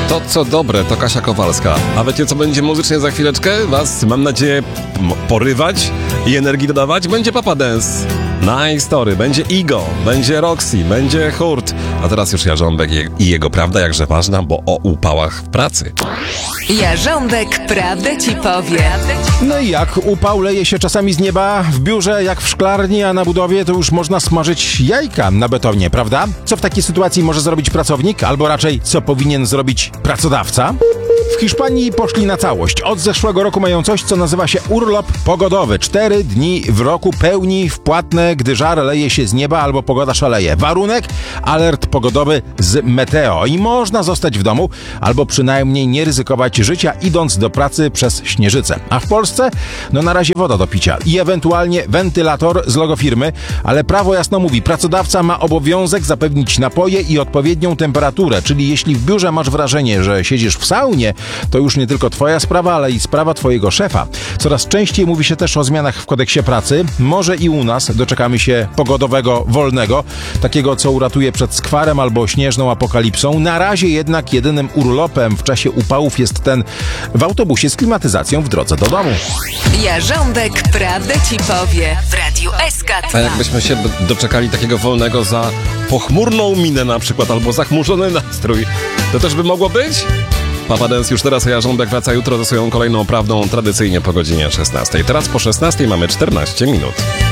To co dobre, to Kasia Kowalska. A wiecie co będzie muzycznie za chwileczkę? Was, mam nadzieję, porywać i energii dodawać? Będzie Papa Dance. Nice Story, będzie Igo, będzie Roxy, będzie Hurt. A teraz już Jarząbek i jego prawda jakże ważna, bo o upałach w pracy. Jarząbek prawdę ci powie. No i jak upał leje się czasami z nieba, w biurze jak w szklarni, a na budowie to już można smażyć jajka na betonie, prawda? Co w takiej sytuacji może zrobić pracownik, albo raczej co powinien zrobić pracodawca? W Hiszpanii poszli na całość. Od zeszłego roku mają coś, co nazywa się urlop pogodowy. 4 dni w roku pełni wpłatne, gdy żar leje się z nieba albo pogoda szaleje. Warunek? Alert pogodowy z meteo. I można zostać w domu, albo przynajmniej nie ryzykować życia, idąc do pracy przez śnieżycę. A w Polsce? No na razie woda do picia i ewentualnie wentylator z logo firmy, ale prawo jasno mówi, pracodawca ma obowiązek zapewnić napoje i odpowiednią temperaturę, czyli jeśli w biurze masz wrażenie, że siedzisz w saunie, to już nie tylko twoja sprawa, ale i sprawa twojego szefa. Coraz częściej mówi się też o zmianach w kodeksie pracy. Może i u nas doczekamy się pogodowego wolnego, takiego co uratuje przed skwarem albo śnieżną apokalipsą. Na razie jednak jedynym urlopem w czasie upałów jest ten w autobusie z klimatyzacją w drodze do domu. Jarząbek prawdę ci powie w Radiu SK2. A jakbyśmy się doczekali takiego wolnego za pochmurną minę na przykład, albo zachmurzony nastrój, to też by mogło być? Papa Dance już teraz, a Jarząbek wraca jutro ze swoją kolejną prawdą, tradycyjnie po godzinie 16. Teraz po 16 mamy 14 minut.